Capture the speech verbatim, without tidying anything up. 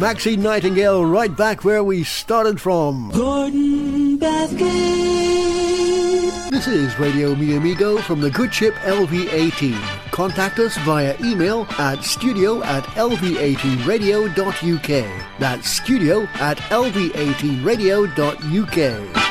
Maxine Nightingale, right back where we started from. Gordon Bathgate. This is Radio Mi Amigo from the good ship L V eighteen. Contact us via email at studio at l v eighteen radio dot u k. That's studio at l v eighteen radio dot u k.